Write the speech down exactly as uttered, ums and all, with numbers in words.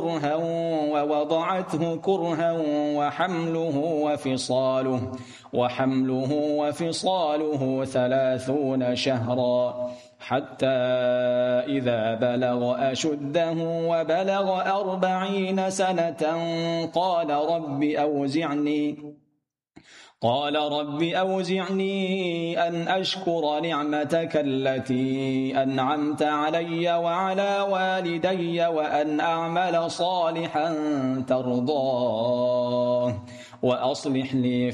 كرها ووضعته كرها وحمله وفصاله وحمله وفصاله ثلاثون شهرا حتى إذا بلغ أشده وبلغ أربعين سنة قال رب أوزعني قال رب أوزعني أن أشكر نعمتك التي أنعمت علي وعلى والدي وأن أعمل صالحا ترضاه وأصلح لي